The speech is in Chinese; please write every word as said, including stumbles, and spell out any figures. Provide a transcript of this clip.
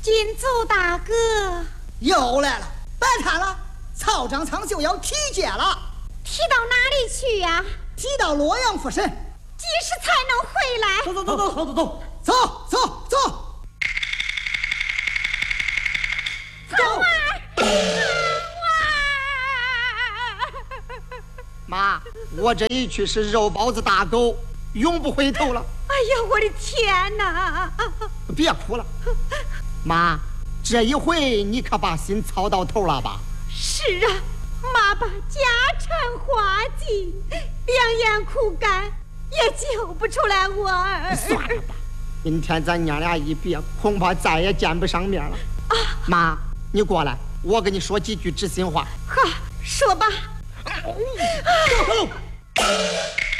金祖大哥又来了，别看了，曹长仓就要提监了。 提到哪里去呀、啊？ 提到洛阳府审。 几时才能回来？ 走走走走走走走走走走。 曹儿， 妈，我这一去是肉包子大狗，永不回头了。 哎呀，我的天哪！ 别哭了，妈，这一回你可把心操到头了吧？ 是啊，妈把家产花尽，两眼苦干，也救不出来我儿。 算了吧，今天咱娘俩一别，恐怕再也见不上面了。 啊， 妈，你过来，我跟你说几句知心话。 好，说吧。 走。